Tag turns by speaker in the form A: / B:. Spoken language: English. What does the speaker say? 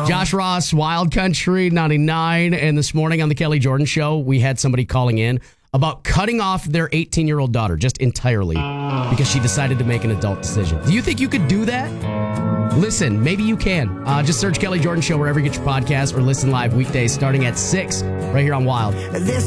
A: Josh Ross, Wild Country 99. And this morning on the Kelly Jordan Show, we had somebody calling in about cutting off their 18-year-old daughter just entirely because she decided to make an adult decision. Do you think you could do that? Listen, maybe you can. Just search Kelly Jordan Show wherever you get your podcast or listen live weekdays starting at 6 right here on Wild.
B: This